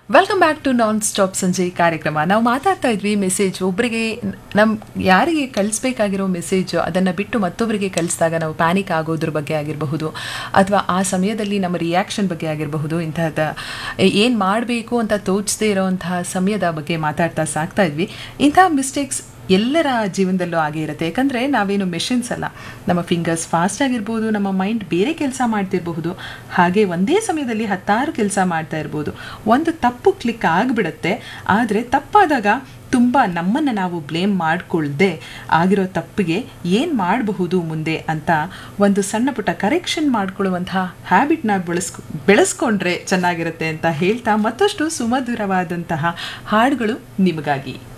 Welcome back to non stop ಸಂಜೆ ಕಾರ್ಯಕ್ರಮ. ನಾವು ಮಾತಾಡ್ತಾ ಇದ್ವಿ ಮೆಸೇಜ್ ಒಬ್ಬರಿಗೆ ಯಾರಿಗೆ ಕಳಿಸ್ಬೇಕಾಗಿರೋ ಮೆಸೇಜ್ ಅದನ್ನು ಬಿಟ್ಟು ಮತ್ತೊಬ್ಬರಿಗೆ ಕಳಿಸಿದಾಗ ನಾವು ಪ್ಯಾನಿಕ್ ಆಗೋದ್ರ ಬಗ್ಗೆ ಆಗಿರಬಹುದು, ಅಥವಾ ಆ ಸಮಯದಲ್ಲಿ ನಮ್ಮ ರಿಯಾಕ್ಷನ್ ಬಗ್ಗೆ ಆಗಿರಬಹುದು, ಇಂತಹದ ಏನು ಮಾಡಬೇಕು ಅಂತ ತೋಚದೇ ಇರೋವಂತಹ ಸಮಯದ ಬಗ್ಗೆ ಮಾತಾಡ್ತಾ ಸಾಕ್ತಾ ಇದ್ವಿ. ಇಂತಹ ಮಿಸ್ಟೇಕ್ಸ್ ಎಲ್ಲರ ಜೀವನದಲ್ಲೂ ಆಗೇ ಇರುತ್ತೆ. ಯಾಕಂದರೆ ನಾವೇನು ಮೆಷಿನ್ಸ್ ಅಲ್ಲ, ನಮ್ಮ ಫಿಂಗರ್ಸ್ ಫಾಸ್ಟ್ ಆಗಿರ್ಬೋದು, ನಮ್ಮ ಮೈಂಡ್ ಬೇರೆ ಕೆಲಸ ಮಾಡ್ತಿರ್ಬಹುದು, ಹಾಗೆ ಒಂದೇ ಸಮಯದಲ್ಲಿ 10 ಕೆಲಸ ಮಾಡ್ತಾ ಇರ್ಬೋದು. ಒಂದು ತಪ್ಪು ಕ್ಲಿಕ್ ಆಗಿಬಿಡುತ್ತೆ. ಆದರೆ ತಪ್ಪಾದಾಗ ತುಂಬ ನಮ್ಮನ್ನು ನಾವು ಬ್ಲೇಮ್ ಮಾಡಿಕೊಳ್ಳದೆ ಆಗಿರೋ ತಪ್ಪಿಗೆ ಏನು ಮಾಡಬಹುದು ಮುಂದೆ ಅಂತ ಒಂದು ಸಣ್ಣ ಪುಟ್ಟ ಕರೆಕ್ಷನ್ ಮಾಡ್ಕೊಳ್ಳುವಂತಹ ಹ್ಯಾಬಿಟ್ನ ಬೆಳೆಸ್ಕೊಂಡ್ರೆ ಚೆನ್ನಾಗಿರುತ್ತೆ ಅಂತ ಹೇಳ್ತಾ ಮತ್ತಷ್ಟು ಸುಮಧುರವಾದಂತಹ ಹಾಡುಗಳು ನಿಮಗಾಗಿ.